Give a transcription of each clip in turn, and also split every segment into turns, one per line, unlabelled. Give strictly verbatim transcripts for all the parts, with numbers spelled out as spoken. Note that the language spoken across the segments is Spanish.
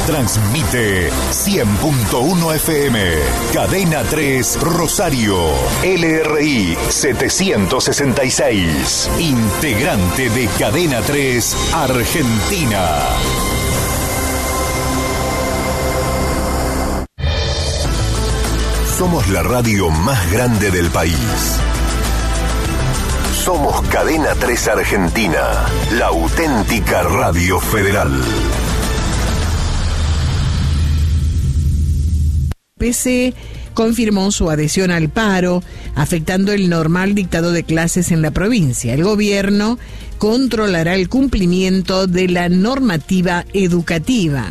Transmite cien punto uno F M. Cadena tres Rosario. L R I setecientos sesenta y seis. Integrante de Cadena tres Argentina. Somos la radio más grande del país. Somos Cadena tres Argentina, la auténtica radio federal.
P C confirmó su adhesión al paro, afectando el normal dictado de clases en la provincia. El gobierno controlará el cumplimiento de la normativa educativa.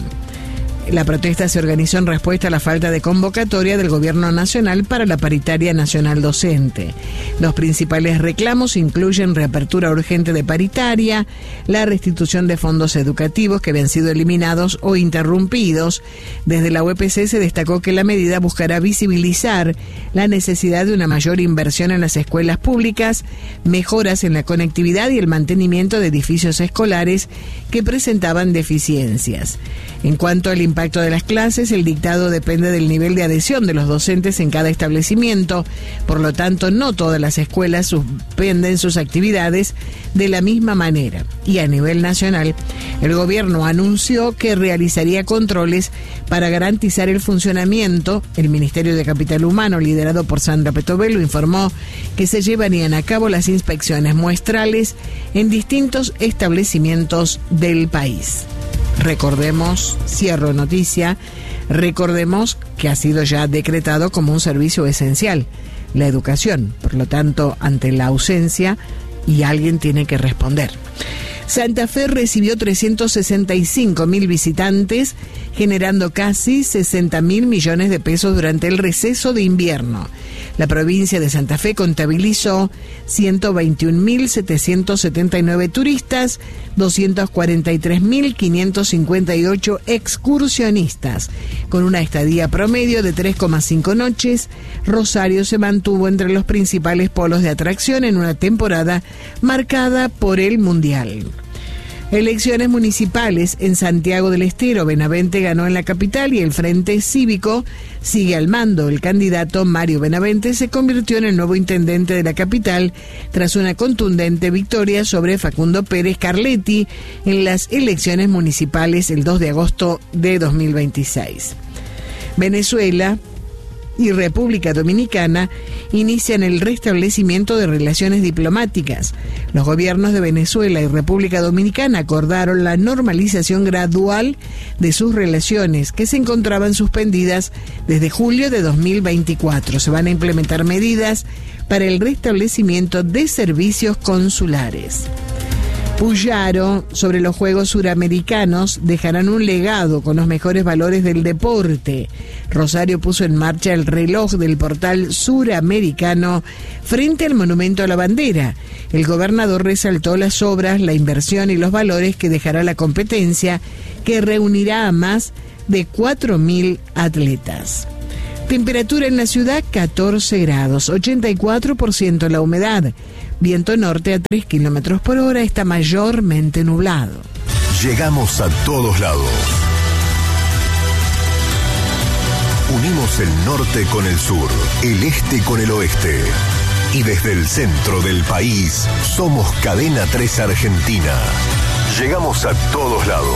La protesta se organizó en respuesta a la falta de convocatoria del Gobierno Nacional para la paritaria nacional docente. Los principales reclamos incluyen reapertura urgente de paritaria, la restitución de fondos educativos que habían sido eliminados o interrumpidos. Desde la U P C se destacó que la medida buscará visibilizar la necesidad de una mayor inversión en las escuelas públicas, mejoras en la conectividad y el mantenimiento de edificios escolares que presentaban deficiencias. En cuanto al impacto de las clases, el dictado depende del nivel de adhesión de los docentes en cada establecimiento. Por lo tanto, no todas las escuelas suspenden sus actividades de la misma manera. Y a nivel nacional, el gobierno anunció que realizaría controles para garantizar el funcionamiento. El Ministerio de Capital Humano, liderado por Sandra Petovelo, informó que se llevarían a cabo las inspecciones muestrales en distintos establecimientos del país. Recordemos, cierro noticia, recordemos que ha sido ya decretado como un servicio esencial la educación. Por lo tanto, ante la ausencia, y alguien tiene que responder. Santa Fe recibió trescientos sesenta y cinco mil visitantes, generando casi sesenta mil millones de pesos durante el receso de invierno. La provincia de Santa Fe contabilizó ciento veintiún mil setecientos setenta y nueve turistas, doscientos cuarenta y tres mil quinientos cincuenta y ocho excursionistas. Con una estadía promedio de tres coma cinco noches, Rosario se mantuvo entre los principales polos de atracción en una temporada marcada por el Mundial. Elecciones municipales en Santiago del Estero. Benavente ganó en la capital y el Frente Cívico sigue al mando. El candidato Mario Benavente se convirtió en el nuevo intendente de la capital tras una contundente victoria sobre Facundo Pérez Carletti en las elecciones municipales el dos de agosto de dos mil veintiséis. Venezuela y República Dominicana inician el restablecimiento de relaciones diplomáticas. Los gobiernos de Venezuela y República Dominicana acordaron la normalización gradual de sus relaciones, que se encontraban suspendidas desde julio de dos mil veinticuatro. Se van a implementar medidas para el restablecimiento de servicios consulares. Puyaro, sobre los Juegos Suramericanos, dejarán un legado con los mejores valores del deporte. Rosario puso en marcha el reloj del portal suramericano frente al Monumento a la Bandera. El gobernador resaltó las obras, la inversión y los valores que dejará la competencia, que reunirá a más de cuatro mil atletas. Temperatura en la ciudad, catorce grados, ochenta y cuatro por ciento la humedad. Viento norte a tres kilómetros por hora, está mayormente nublado.
Llegamos a todos lados. Unimos el norte con el sur, el este con el oeste. Y desde el centro del país, somos Cadena tres Argentina. Llegamos a todos lados.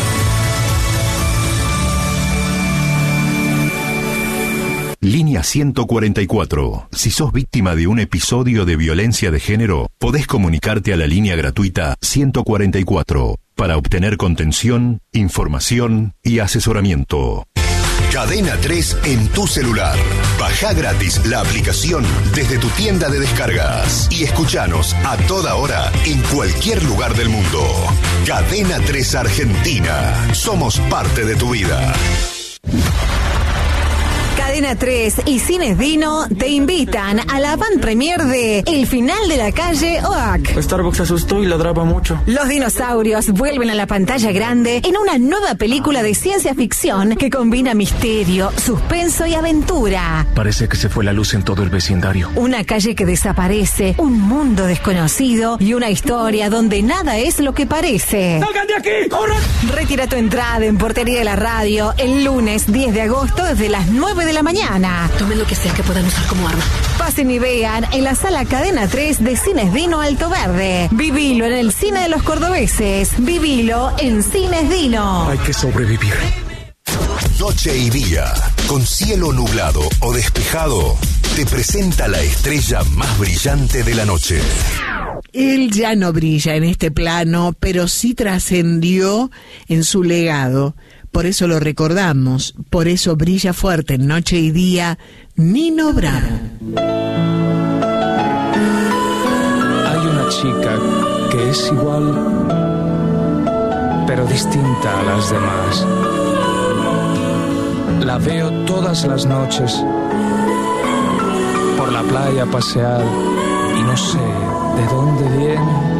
Línea ciento cuarenta y cuatro. Si sos víctima de un episodio de violencia de género, podés comunicarte a la línea gratuita ciento cuarenta y cuatro para obtener contención, información y asesoramiento. Cadena tres en tu celular. Bajá gratis la aplicación desde tu tienda de descargas y escuchanos a toda hora en cualquier lugar del mundo. Cadena tres Argentina. Somos parte de tu vida.
Cadena tres y Cines Dino te invitan a la van premier de El final de la calle Oak.
Starbucks se asustó y ladraba mucho.
Los dinosaurios vuelven a la pantalla grande en una nueva película de ciencia ficción que combina misterio, suspenso y aventura.
Parece que se fue la luz en todo el vecindario.
Una calle que desaparece, un mundo desconocido y una historia donde nada es lo que parece.
¡Salgan de aquí! ¡Corran!
Retira tu entrada en Portería de la Radio el lunes diez de agosto desde las nueve de la mañana.
Tomen lo que sea que puedan usar como arma.
Pasen y vean en la sala Cadena tres de Cines Dino Alto Verde. Vivilo en el cine de los cordobeses. Vivilo en Cines Dino.
Hay que sobrevivir.
Noche y día, con cielo nublado o despejado, te presenta la estrella más brillante de la noche.
Él ya no brilla en este plano, pero sí trascendió en su legado. Por eso lo recordamos, por eso brilla fuerte en Noche y Día Nino Bravo.
Hay una chica que es igual, pero distinta a las demás. La veo todas las noches por la playa pasear y no sé de dónde viene.